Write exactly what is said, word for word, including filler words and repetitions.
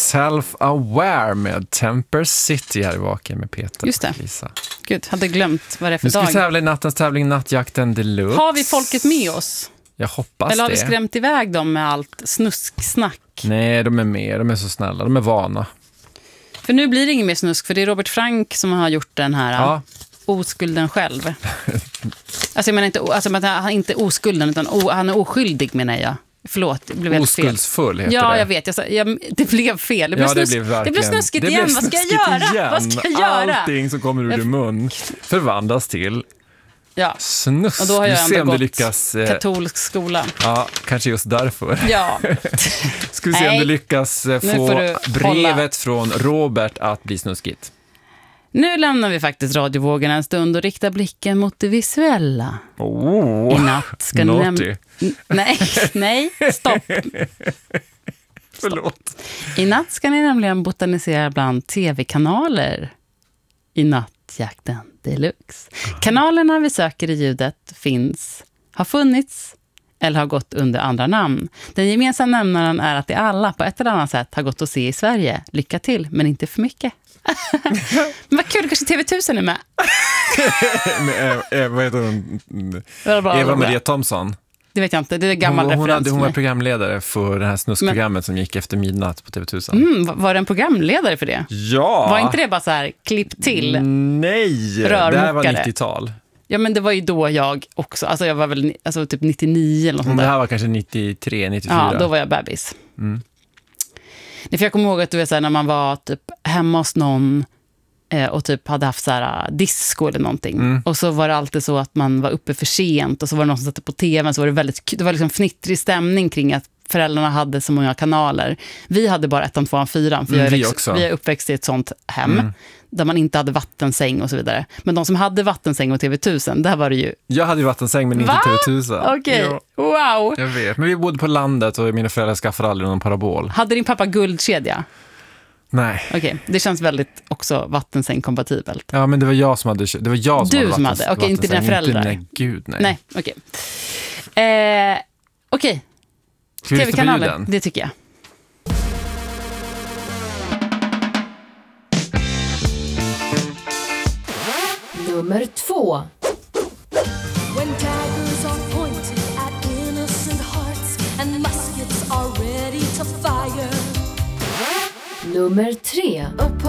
Self-Aware med Temper City här i Vaken med Peter. Just det. Och Lisa. Gud, hade glömt vad det är för Nu ska dag. vi tävla i nattens tävling Nattjakten Deluxe. Har vi folket med oss? Jag hoppas Eller har det. vi skrämt iväg dem med allt snusksnack? Nej, de är med. De är så snälla. De är vana. För nu blir det ingen mer snusk, för det är Robert Frank som har gjort den här Ja. oskulden själv. Alltså jag menar inte, alltså, han är inte oskulden, utan o, han är oskyldig menar jag. Förlåt, det blev helt fel. Oskuldsfull heter ja, det. jag vet. Jag, sa- jag, det blev fel. Det blev, Ja, det snus, blev verkligen. det blev snuskigt Det igen. blev Vad ska jag snuskigt göra? igen. Vad ska jag göra? Allting som kommer ur Jag- din mun förvandlas till Ja, snusk. och då har jag Vi ser ändå om du gått lyckas. eh, katolsk skola. Ja, kanske just därför. Ja, Ska vi se om Nej. du lyckas eh, Nu få får du brevet hålla. från Robert att bli snuskigt. nu lämnar vi faktiskt radiovågorna en stund och riktar blicken mot det visuella. Oh, I natt ska ni naughty. nämligen... Nej, nej, stopp. Förlåt. I natt ska ni nämligen botanisera bland tv-kanaler i Nattjakten Deluxe. Kanalerna vi söker i ljudet finns, har funnits eller har gått under andra namn. Den gemensamma nämnaren är att de alla på ett eller annat sätt har gått att se i Sverige. Lycka till, men inte för mycket. Men vad kul, kanske T V tusen är med. Men, eh, eh, vad heter hon? Det var bra, Eva bra. Maria Thomsson. Det vet jag inte, det är en gammal hon, hon, referens. hade, hon för var mig. programledare för det här snuskprogrammet som gick efter midnatt på T V tusen. Mm, var- var det en programledare för det? Ja! Var inte det bara så här, klipp till? Nej, det här var Rörmokare. nittiotal. Ja, men det var ju då jag också. Alltså jag var väl ni- alltså, typ nittionio eller något Men sånt det där. här var kanske nittiotre, nittiofyra. Ja, då var jag bebis. Mm. Nej, för jag kommer ihåg att du vet, så här, när man var typ hemma hos någon eh, och typ hade haft så här, uh, disco eller någonting. Mm. Och så var det alltid så att man var uppe för sent och så var det någon som satte på tvn, så var det väldigt k- det var liksom fnittrig stämning kring att föräldrarna hade så många kanaler. Vi hade bara ettan, tvåan, fyran. För Mm, jag är vi växt- också. vi är uppväxt i ett sånt hem. Mm. Där man inte hade vattensäng och så vidare. Men de som hade vattensäng och T V tusen, där var det ju... Jag hade ju vattensäng men inte Va? T V tusen. Okej, Ja, wow! jag vet. Men vi bodde på landet och mina föräldrar skaffade aldrig någon parabol. Hade din pappa guldkedja? Nej. Okej, det känns väldigt också vattensäng-kompatibelt. Ja, men det var jag som hade det var jag som Du hade som vattens- hade, okej, inte dina vattensäng. föräldrar. Nej, gud nej. Nej, okej. Eh, okej, Ska vi lyssna på tv-kanaler, ljuden? det tycker jag. Nummer två. When daggers are pointed at innocent hearts and muskets are ready to fire. Nummer tre.